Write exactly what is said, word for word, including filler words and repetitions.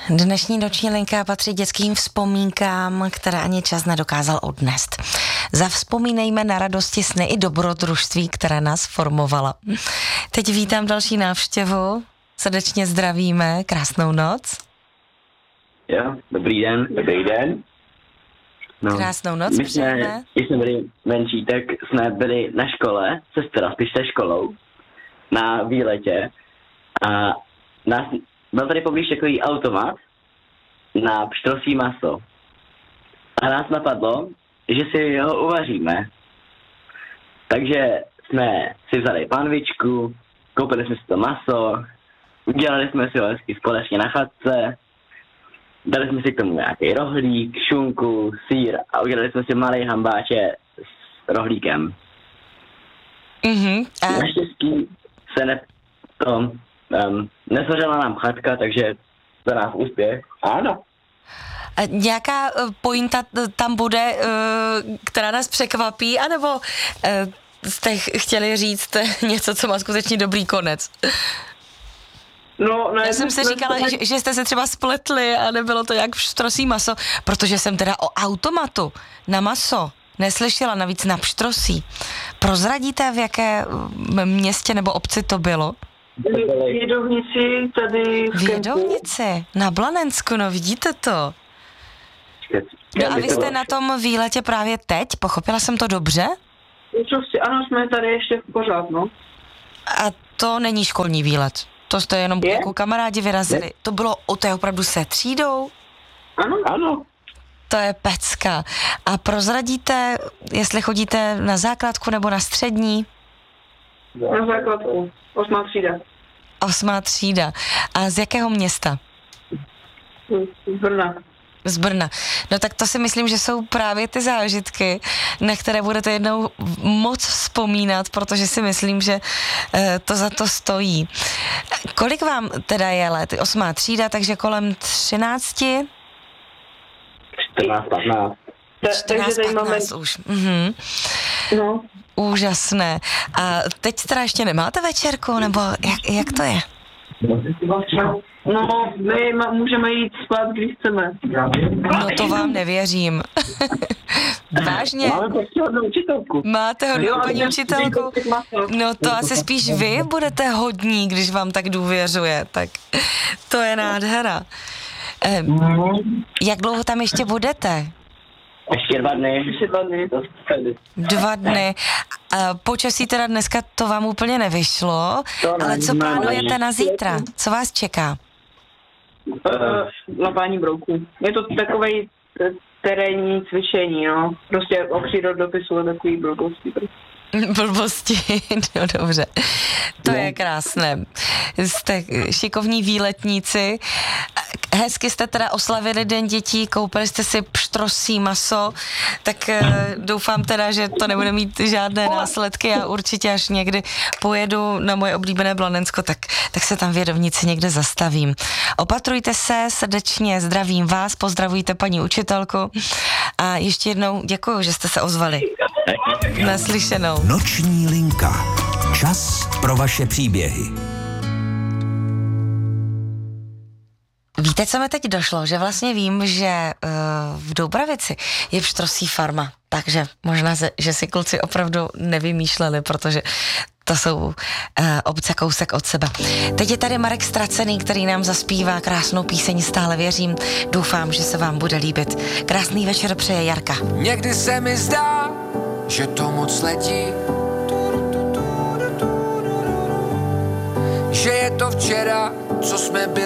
Dnešní noční linka patří dětským vzpomínkám, které ani čas nedokázal odnést. Zavzpomínejme na radosti, sny i dobrodružství, které nás formovala. Teď vítám další návštěvu, srdečně zdravíme, krásnou noc. Jo, dobrý den, dobrý den. No, krásnou noc, my jsme, když jsme byli menší, tak jsme byli na škole, sestra spíš se školou, na výletě a nás, byl tady poblíž takový automat na pštrosí maso. A nás napadlo, že si ho uvaříme. Takže jsme si vzali panvičku, koupili jsme si to maso, udělali jsme si ho hezky společně na chatce, dali jsme si k tomu nějaký rohlík, šunku, sýr a udělali jsme si malý hambáče s rohlíkem. Mm-hmm. A... Naštěstí se ne, to, um, nesvařila nám chatka, takže to nás úspěch. Ano. A nějaká pointa tam bude, která nás překvapí, anebo jste chtěli říct něco, co má skutečně dobrý konec? No, ne, Já jsem si říkala, ne... že, že jste se třeba spletli a nebylo to jak pštrosí maso, protože jsem teda o automatu na maso neslyšela, navíc na pštrosí. Prozradíte, v jaké městě nebo obci to bylo? V Vědovnici, tady v V Vědovnici, na Blanensku, no vidíte to. No a vy jste na tom výletě právě teď, pochopila jsem to dobře? Prostě, ano, jsme tady ještě pořád, no. A to není školní výlet, to jste jenom je? jako kamarádi vyrazili. Je? To bylo, o to je opravdu se třídou? Ano, ano. To je pecka. A prozradíte, jestli chodíte na základku nebo na střední? Na základku, osmá třída. Osmá třída. A z jakého města? Z Brna. Z Brna. No tak to si myslím, že jsou právě ty zážitky, na které budete jednou moc vzpomínat, protože si myslím, že to za to stojí. Kolik vám teda je let? Osmá třída, takže kolem třinácti? čtrnáct patnáct. čtrnáct patnáct už. Mhm. No. Úžasné. A teď teda ještě nemáte večerku, nebo jak, jak to je? No, my ma, můžeme jít spát, když chceme. No to vám nevěřím. Vážně? Máme prostě hodnou učitelku. Máte hodnou paní učitelku? No to asi spíš vy budete hodní, když vám tak důvěřuje, tak to je nádhera. Eh, jak dlouho tam ještě budete? Ještě dva dny. Ještě dva dny. Dva dny. A počasí teda dneska to vám úplně nevyšlo, ale co plánujete na zítra? Co vás čeká? Uh, lapání brouků. Je to takovej terénní cvičení, no. Prostě o přírodopisu a takový broukovský. Blbosti, no dobře. To no. Je krásné. Jste šikovní výletníci. Hezky jste teda oslavili Den dětí, koupili jste si pštrosí maso, tak doufám teda, že to nebude mít žádné následky a určitě až někdy pojedu na moje oblíbené Blanensko, tak, tak se tam v Vědovnici někde zastavím. Opatrujte se, srdečně zdravím vás, pozdravujte paní učitelku a ještě jednou děkuju, že jste se ozvali. Naslyšenou. Noční linka. Čas pro vaše příběhy. Víte, co mi teď došlo? Že vlastně vím, že uh, v Doubravici je pštrosí farma, takže možná, že si kluci opravdu nevymýšleli, protože to jsou uh, obce kousek od sebe. Teď je tady Marek Stracený, který nám zaspívá krásnou píseň Stále věřím. Doufám, že se vám bude líbit. Krásný večer přeje Jarka. Někdy se mi zdá, že to moc letí, že je to včera, co jsme byli.